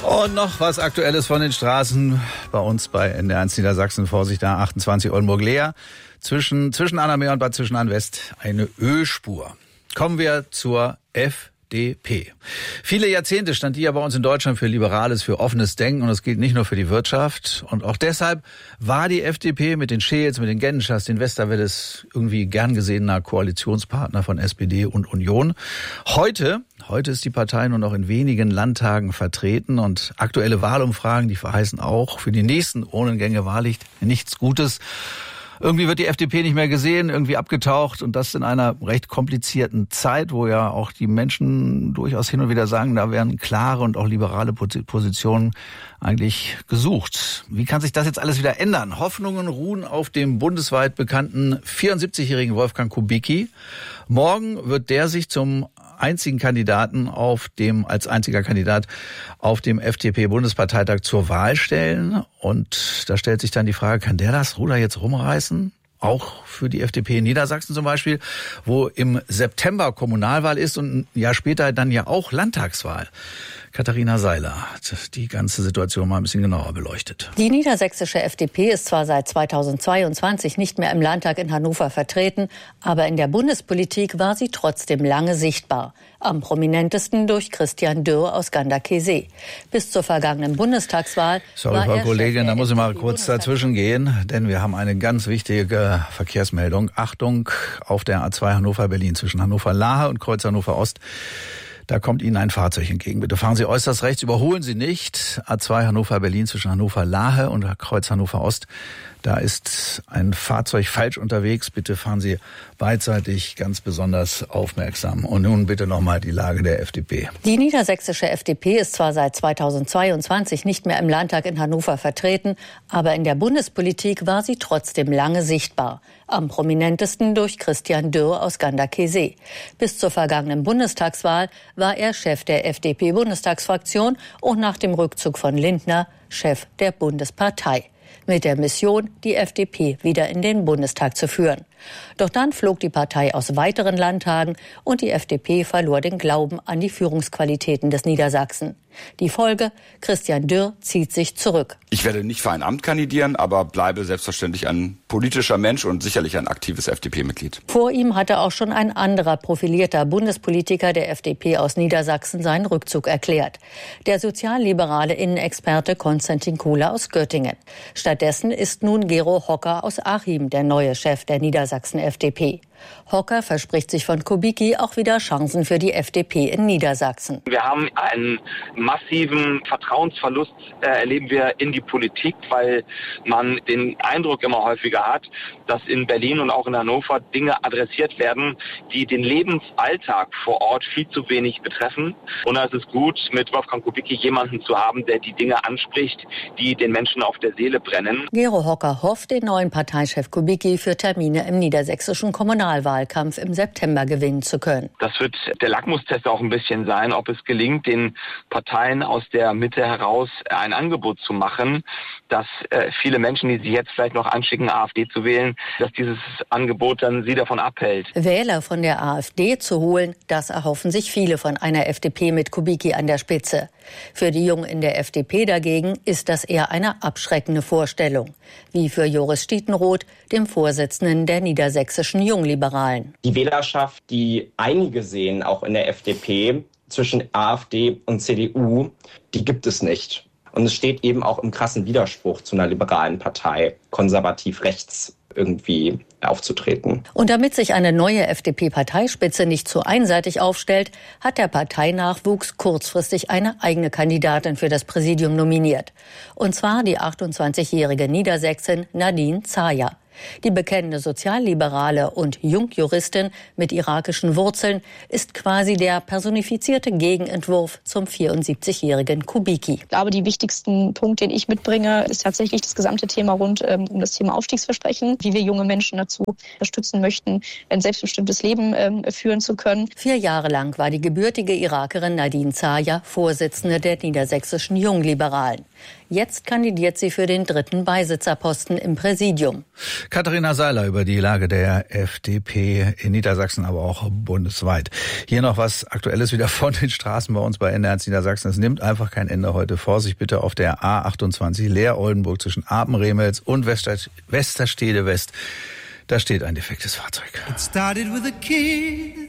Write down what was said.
Und noch was Aktuelles von den Straßen bei uns bei NDR1 Niedersachsen. Vorsicht, da 28 Oldenburg-Leer. Zwischen Annameer und Bad Zwischenahn-West eine Ölspur. Kommen wir zur FDP. Viele Jahrzehnte stand die ja bei uns in Deutschland für liberales, für offenes Denken. Und das gilt nicht nur für die Wirtschaft. Und auch deshalb war die FDP mit den Scheels, mit den Genschers, den Westerwelles irgendwie gern gesehener Koalitionspartner von SPD und Union. Heute ist die Partei nur noch in wenigen Landtagen vertreten und aktuelle Wahlumfragen, die verheißen auch für die nächsten Urnengänge wahrlich nichts Gutes. Irgendwie wird die FDP nicht mehr gesehen, irgendwie abgetaucht und das in einer recht komplizierten Zeit, wo ja auch die Menschen durchaus hin und wieder sagen, da wären klare und auch liberale Positionen eigentlich gesucht. Wie kann sich das jetzt alles wieder ändern? Hoffnungen ruhen auf dem bundesweit bekannten 74-jährigen Wolfgang Kubicki. Morgen wird der sich als einziger Kandidat auf dem FDP-Bundesparteitag zur Wahl stellen. Und da stellt sich dann die Frage, kann der das Ruder jetzt rumreißen? Auch für die FDP in Niedersachsen zum Beispiel, wo im September Kommunalwahl ist und ein Jahr später dann ja auch Landtagswahl. Katharina Seiler hat die ganze Situation mal ein bisschen genauer beleuchtet. Die niedersächsische FDP ist zwar seit 2022 nicht mehr im Landtag in Hannover vertreten, aber in der Bundespolitik war sie trotzdem lange sichtbar. Am prominentesten durch Christian Dürr aus Ganderkesee. Bis zur vergangenen Bundestagswahl Sorry, Frau Kollegin, da muss ich mal kurz dazwischen gehen, denn wir haben eine ganz wichtige Verkehrsmeldung. Achtung, auf der A2 Hannover-Berlin zwischen Hannover-Lahe und Kreuz Hannover-Ost. Da kommt Ihnen ein Fahrzeug entgegen. Bitte fahren Sie äußerst rechts, überholen Sie nicht. A2 Hannover-Berlin zwischen Hannover-Lahe und Kreuz Hannover-Ost. Da ist ein Fahrzeug falsch unterwegs. Bitte fahren Sie beidseitig ganz besonders aufmerksam. Und nun bitte nochmal die Lage der FDP. Die niedersächsische FDP ist zwar seit 2022 nicht mehr im Landtag in Hannover vertreten, aber in der Bundespolitik war sie trotzdem lange sichtbar. Am prominentesten durch Christian Dürr aus Ganderkesee. Bis zur vergangenen Bundestagswahl war er Chef der FDP-Bundestagsfraktion und nach dem Rückzug von Lindner Chef der Bundespartei. Mit der Mission, die FDP wieder in den Bundestag zu führen. Doch dann flog die Partei aus weiteren Landtagen und die FDP verlor den Glauben an die Führungsqualitäten des Niedersachsen. Die Folge: Christian Dürr zieht sich zurück. Ich werde nicht für ein Amt kandidieren, aber bleibe selbstverständlich ein politischer Mensch und sicherlich ein aktives FDP-Mitglied. Vor ihm hatte auch schon ein anderer profilierter Bundespolitiker der FDP aus Niedersachsen seinen Rückzug erklärt. Der sozialliberale Innenexperte Konstantin Kuhler aus Göttingen. Stattdessen ist nun Gero Hocker aus Achim der neue Chef der Niedersachsen-FDP. Hocker verspricht sich von Kubicki auch wieder Chancen für die FDP in Niedersachsen. Wir haben einen massiven Vertrauensverlust, erleben wir in die Politik, weil man den Eindruck immer häufiger hat, dass in Berlin und auch in Hannover Dinge adressiert werden, die den Lebensalltag vor Ort viel zu wenig betreffen. Und da ist es gut, mit Wolfgang Kubicki jemanden zu haben, der die Dinge anspricht, die den Menschen auf der Seele brennen. Gero Hocker hofft, den neuen Parteichef Kubicki für Termine im niedersächsischen Kommunalwahlkampf im September gewinnen zu können. Das wird der Lackmustest auch ein bisschen sein, ob es gelingt, den Parteien aus der Mitte heraus ein Angebot zu machen, dass viele Menschen, die sich jetzt vielleicht noch anschicken, AfD zu wählen, dass dieses Angebot dann sie davon abhält. Wähler von der AfD zu holen, das erhoffen sich viele von einer FDP mit Kubicki an der Spitze. Für die Jungen in der FDP dagegen ist das eher eine abschreckende Vorstellung. Wie für Joris Stietenroth, dem Vorsitzenden der niedersächsischen Jungliberalen. Die Wählerschaft, die einige sehen, auch in der FDP, zwischen AfD und CDU, die gibt es nicht. Und es steht eben auch im krassen Widerspruch zu einer liberalen Partei, konservativ rechts irgendwie aufzutreten. Und damit sich eine neue FDP-Parteispitze nicht zu einseitig aufstellt, hat der Parteinachwuchs kurzfristig eine eigene Kandidatin für das Präsidium nominiert. Und zwar die 28-jährige Niedersächsin Nadine Zaja. Die bekennende Sozialliberale und Jungjuristin mit irakischen Wurzeln ist quasi der personifizierte Gegenentwurf zum 74-jährigen Kubicki. Ich glaube, die wichtigsten Punkte, den ich mitbringe, ist tatsächlich das gesamte Thema rund um das Thema Aufstiegsversprechen, wie wir junge Menschen dazu unterstützen möchten, ein selbstbestimmtes Leben führen zu können. 4 Jahre lang war die gebürtige Irakerin Nadine Zaja Vorsitzende der niedersächsischen Jungliberalen. Jetzt kandidiert sie für den 3. Beisitzerposten im Präsidium. Katharina Seiler über die Lage der FDP in Niedersachsen, aber auch bundesweit. Hier noch was Aktuelles wieder von den Straßen bei uns bei NDR Niedersachsen. Es nimmt einfach kein Ende heute. Vorsicht bitte auf der A28 Leer-Oldenburg zwischen Apen-Remels und Westerstede West. Da steht ein defektes Fahrzeug. It started with a kiss.